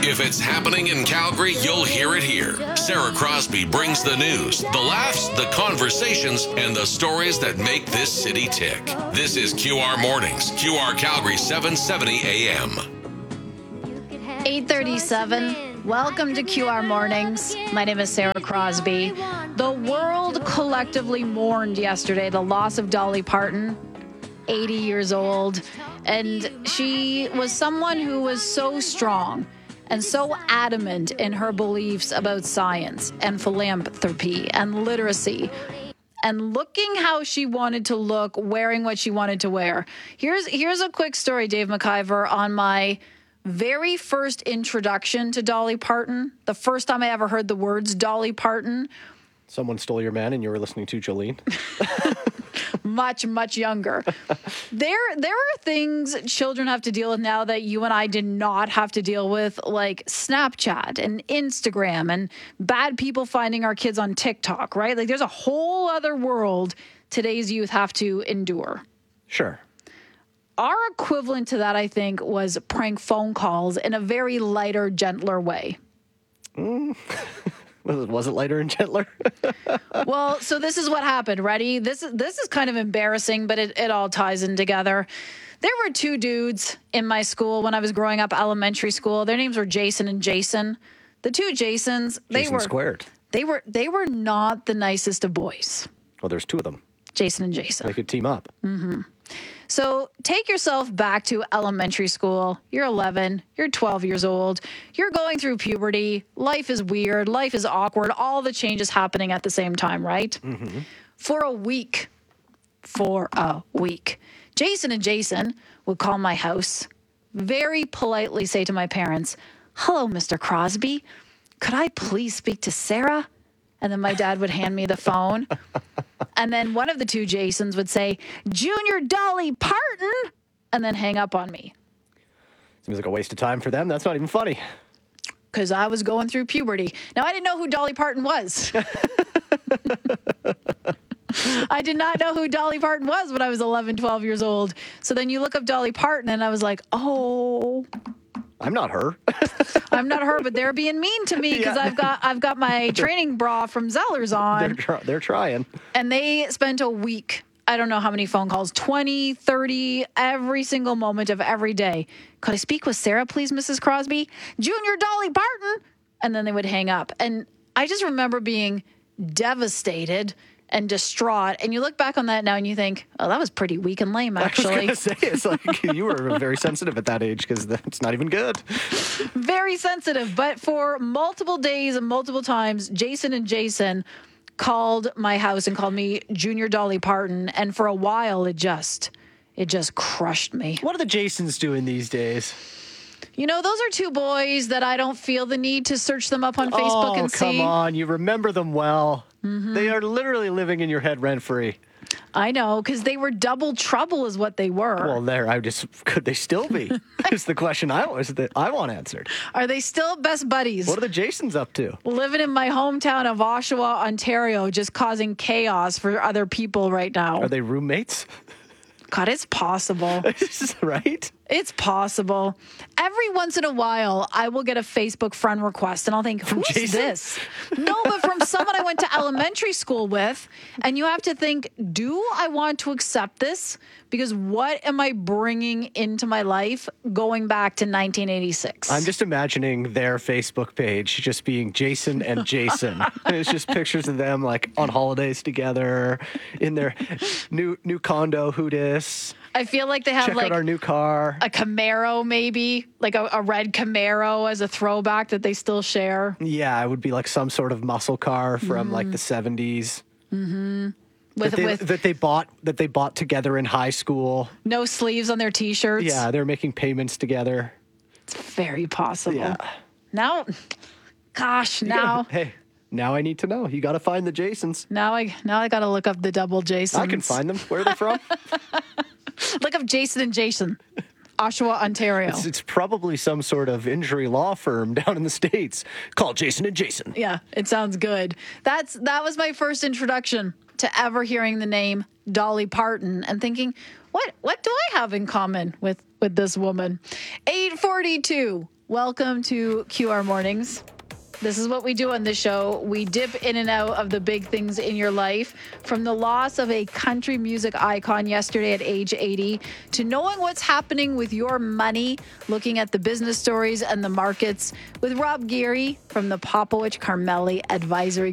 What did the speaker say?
If it's happening in Calgary, you'll hear it here. Sarah Crosby brings the news, the laughs, the conversations, and the stories that make this city tick. This is QR Mornings, QR Calgary 770 AM. 8:37. Welcome to QR Mornings. My name is Sarah Crosby. The world collectively mourned yesterday the loss of Dolly Parton, 80 years old. And she was someone who was so strong and so adamant in her beliefs about science and philanthropy and literacy and looking how she wanted to look, wearing what she wanted to wear. Here's a quick story, Dave McIver, on my very first introduction to Dolly Parton, the first time I ever heard the words Dolly Parton. Someone stole your man and you were listening to Jolene? Much, much younger. There are things children have to deal with now that you and I did not have to deal with, like Snapchat and Instagram and bad people finding our kids on TikTok, right? Like there's a whole other world today's youth have to endure. Sure. Our equivalent to that, I think, was prank phone calls in a very lighter, gentler way. Was it lighter and gentler? Well, so this is what happened. Ready? This is kind of embarrassing, but it all ties in together. There were two dudes in my school when I was growing up, elementary school. Their names were Jason and Jason. The two Jasons, Jason squared. They were not the nicest of boys. Well, there's two of them. Jason and Jason. They could team up. Mm-hmm. So take yourself back to elementary school. You're 11. You're 12 years old. You're going through puberty. Life is weird. Life is awkward. All the changes happening at the same time, right? Mm-hmm. For a week, Jason and Jason would call my house, very politely say to my parents, "Hello, Mr. Crosby. Could I please speak to Sarah?" And then my dad would hand me the phone. And then one of the two Jasons would say, "Junior Dolly Parton," and then hang up on me. Seems like a waste of time for them. That's not even funny. Because I was going through puberty. Now, I didn't know who Dolly Parton was. I did not know who Dolly Parton was when I was 11, 12 years old. So then you look up Dolly Parton, and I was like, oh... I'm not her. I'm not her, but they're being mean to me because I've got my training bra from Zellers on. They're trying. And they spent a week, I don't know how many phone calls, 20, 30, every single moment of every day. "Could I speak with Sarah, please, Mrs. Crosby? Junior Dolly Parton." And then they would hang up. And I just remember being devastated and distraught. And you look back on that now and you think, oh, that was pretty weak and lame, actually. I was going to say, it's like you were very sensitive at that age because it's not even good. Very sensitive. But for multiple days and multiple times, Jason and Jason called my house and called me Junior Dolly Parton. And for a while, it just crushed me. What are the Jasons doing these days? You know, those are two boys that I don't feel the need to search them up on Facebook and see. Oh, come on. You remember them well. Mm-hmm. They are literally living in your head rent-free. I know, because they were double trouble is what they were. Well, could they still be? Is the question I want answered. Are they still best buddies? What are the Jasons up to? Living in my hometown of Oshawa, Ontario, just causing chaos for other people right now. Are they roommates? God, it's possible. Right? It's possible. Every once in a while, I will get a Facebook friend request, and I'll think, who's this? No, but from someone I went to elementary school with, and you have to think, do I want to accept this? Because what am I bringing into my life going back to 1986? I'm just imagining their Facebook page just being Jason and Jason. And it's just pictures of them like on holidays together in their new condo. Who dis? I feel like they have Check out our new car. A Camaro, maybe like a red Camaro as a throwback that they still share. Yeah, it would be like some sort of muscle car from like the 70s. Mm-hmm. That they bought together in high school. No sleeves on their T-shirts. Yeah, they're making payments together. It's very possible. Yeah. Now, hey, now I need to know. You got to find the Jasons. Now I got to look up the double Jasons. I can find them. Where are they from? Look up Jason and Jason. Oshawa, Ontario. It's probably some sort of injury law firm down in the States called Jason and Jason. Yeah, it sounds good. That was my first introduction to ever hearing the name Dolly Parton and thinking, what do I have in common with this woman? 8:42. Welcome to QR Mornings. This is what we do on the show. We dip in and out of the big things in your life, from the loss of a country music icon yesterday at age 80 to knowing what's happening with your money, looking at the business stories and the markets with Rob Geary from the Popowich Carmelli Advisory